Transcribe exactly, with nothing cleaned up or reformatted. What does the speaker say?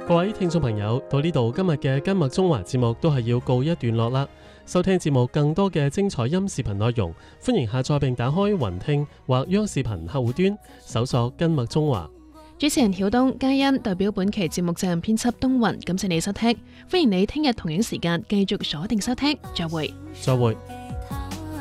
各位聽眾朋友，到呢度今日嘅今麥中華節目都係要告一段落啦。收聽節目更多嘅精彩音視頻內容，歡迎下載並打開雲聽或央視頻客戶端，搜索今麥中華。 主持人曉東、嘉欣代表本期節目責任編輯東雲，感謝你收聽，歡迎你聽日同樣時間繼續鎖定收聽，再會。 再會。